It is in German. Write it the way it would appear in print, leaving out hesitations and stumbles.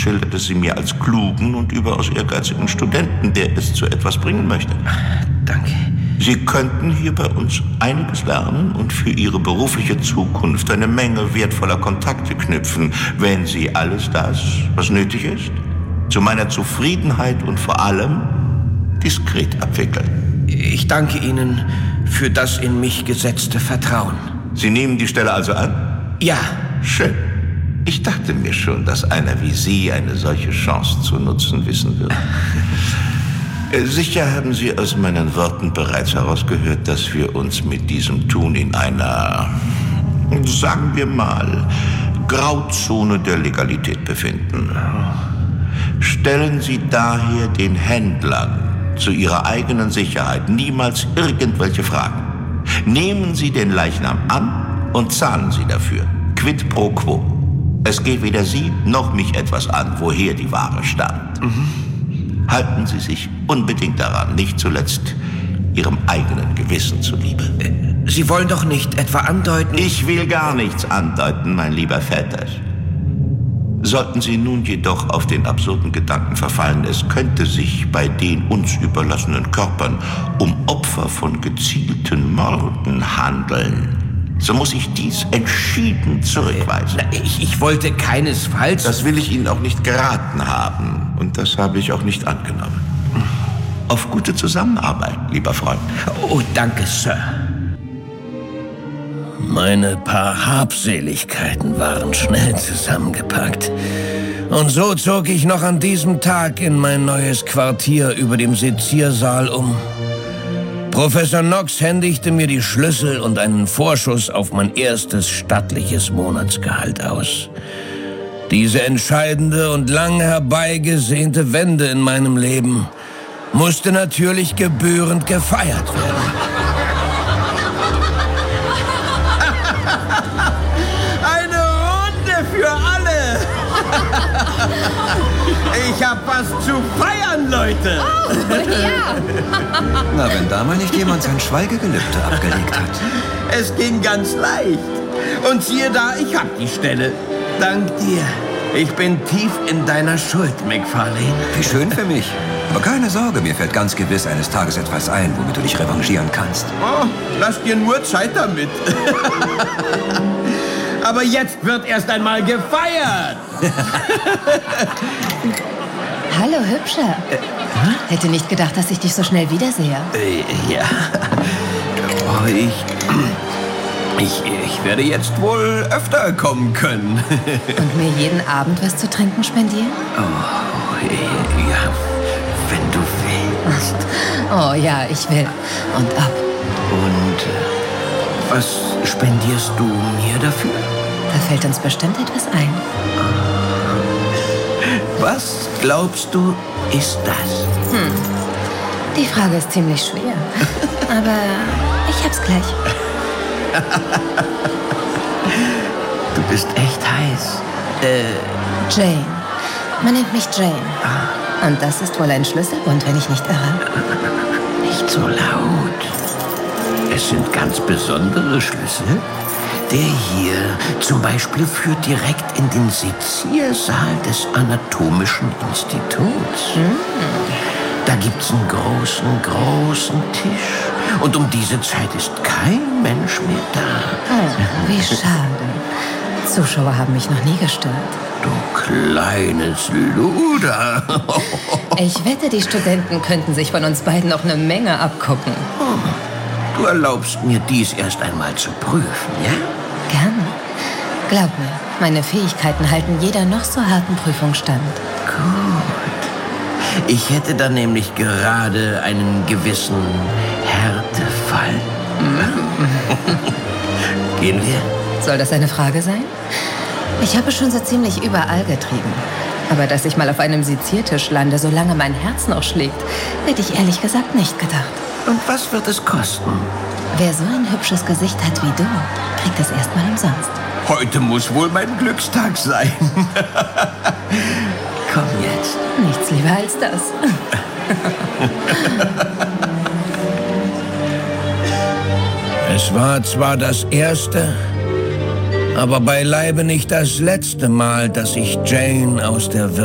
schilderte sie mir als klugen und überaus ehrgeizigen Studenten, der es zu etwas bringen möchte. Danke. Sie könnten hier bei uns einiges lernen und für Ihre berufliche Zukunft eine Menge wertvoller Kontakte knüpfen, wenn Sie alles das, was nötig ist, zu meiner Zufriedenheit und vor allem diskret abwickeln. Ich danke Ihnen für das in mich gesetzte Vertrauen. Sie nehmen die Stelle also an? Ja. Schön. Ich dachte mir schon, dass einer wie Sie eine solche Chance zu nutzen wissen wird. Sicher haben Sie aus meinen Worten bereits herausgehört, dass wir uns mit diesem Tun in einer, sagen wir mal, Grauzone der Legalität befinden. Stellen Sie daher den Händlern zu ihrer eigenen Sicherheit niemals irgendwelche Fragen. Nehmen Sie den Leichnam an und zahlen Sie dafür. Quid pro quo. Es geht weder Sie noch mich etwas an, woher die Ware stammt. Halten Sie sich unbedingt daran, nicht zuletzt Ihrem eigenen Gewissen zuliebe. Sie wollen doch nicht etwa andeuten... Ich will gar nichts andeuten, mein lieber Vetter. Sollten Sie nun jedoch auf den absurden Gedanken verfallen, es könnte sich bei den uns überlassenen Körpern um Opfer von gezielten Morden handeln, so muss ich dies entschieden zurückweisen. Ich wollte keinesfalls... Das will ich Ihnen auch nicht geraten haben. Und das habe ich auch nicht angenommen. Auf gute Zusammenarbeit, lieber Freund. Oh, danke, Sir. Meine paar Habseligkeiten waren schnell zusammengepackt. Und so zog ich noch an diesem Tag in mein neues Quartier über dem Seziersaal um. Professor Knox händigte mir die Schlüssel und einen Vorschuss auf mein erstes stattliches Monatsgehalt aus. Diese entscheidende und lang herbeigesehnte Wende in meinem Leben musste natürlich gebührend gefeiert werden. Eine Runde für alle! Ich hab was zu feiern, Leute! Oh, ja! Na, wenn da mal nicht jemand sein Schweigegelübde abgelegt hat. Es ging ganz leicht. Und siehe da, ich hab die Stelle. Dank dir. Ich bin tief in deiner Schuld, McFarlane. Wie schön für mich. Aber keine Sorge, mir fällt ganz gewiss eines Tages etwas ein, womit du dich revanchieren kannst. Oh, lass dir nur Zeit damit. Aber jetzt wird erst einmal gefeiert. Hallo, Hübscher. Hätte nicht gedacht, dass ich dich so schnell wiedersehe. Ja. Oh, ich werde jetzt wohl öfter kommen können. Und mir jeden Abend was zu trinken spendieren? Oh, ja, wenn du willst. Oh ja, ich will. Und ab. Und was spendierst du mir dafür? Da fällt uns bestimmt etwas ein. Was glaubst du, ist das? Die Frage ist ziemlich schwer. Aber ich hab's gleich. Du bist echt heiß. Jane. Man nennt mich Jane. Und das ist wohl ein Schlüsselbund, wenn ich nicht irre. Nicht so laut. Es sind ganz besondere Schlüssel. Der hier zum Beispiel führt direkt in den Seziersaal des Anatomischen Instituts. Da gibt's einen großen Tisch. Und um diese Zeit ist kein Mensch mehr da. Wie schade. Zuschauer haben mich noch nie gestört. Du kleines Luder. Ich wette, die Studenten könnten sich von uns beiden noch eine Menge abgucken. Du erlaubst mir, dies erst einmal zu prüfen, ja? Gerne. Glaub mir, meine Fähigkeiten halten jeder noch so harten Prüfung stand. Gut. Ich hätte da nämlich gerade einen gewissen Härtefall. Gehen wir? Soll das eine Frage sein? Ich habe schon so ziemlich überall getrieben. Aber dass ich mal auf einem Seziertisch lande, solange mein Herz noch schlägt, hätte ich ehrlich gesagt nicht gedacht. Und was wird es kosten? Wer so ein hübsches Gesicht hat wie du, kriegt es erstmal umsonst. Heute muss wohl mein Glückstag sein. Komm jetzt. Nichts lieber als das. Es war zwar das erste, aber beileibe nicht das letzte Mal, dass ich Jane aus der